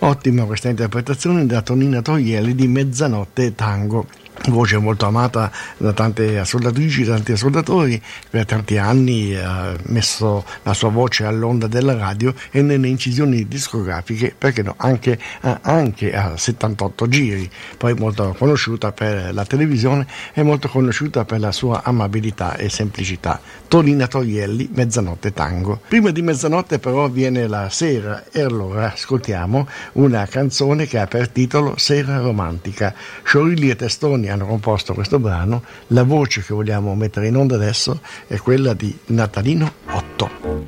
Ottima questa interpretazione da Tonina Toglielli di Mezzanotte Tango. Voce molto amata da tante ascoltatrici, tanti ascoltatori. Per tanti anni ha messo la sua voce all'onda della radio e nelle incisioni discografiche, perché no, anche a 78 giri. Poi molto conosciuta per la televisione e molto conosciuta per la sua amabilità e semplicità. Tonina Toglielli, Mezzanotte Tango. Prima di mezzanotte però viene la sera e allora ascoltiamo una canzone che ha per titolo Sera Romantica. Sciorilli e Testoni hanno composto questo brano. La voce che vogliamo mettere in onda adesso è quella di Natalino Otto.